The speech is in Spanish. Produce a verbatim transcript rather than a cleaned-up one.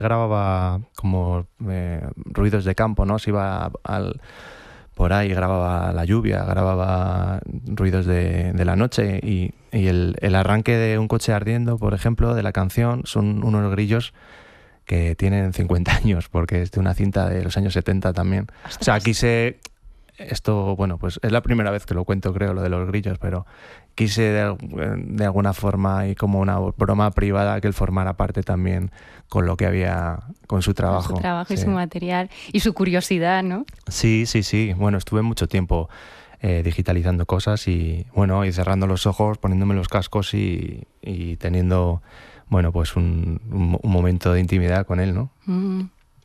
grababa como eh, ruidos de campo, ¿no? Se iba al, por ahí, grababa la lluvia, grababa ruidos de, de la noche y, y el, el arranque de Un coche ardiendo, por ejemplo, de la canción, son unos grillos que tienen cincuenta años, porque es de una cinta de los años setenta también. Ostras. O sea, quise... Esto, bueno, pues es la primera vez que lo cuento, creo, lo de los grillos, pero quise de, de alguna forma y como una broma privada que él formara parte también con lo que había, con su trabajo. Con su trabajo sí. y su material y su curiosidad, ¿no? Sí, sí, sí. Bueno, estuve mucho tiempo eh, digitalizando cosas y, bueno, y cerrando los ojos, poniéndome los cascos y, y teniendo, bueno, pues un, un, un momento de intimidad con él, ¿no? Mm.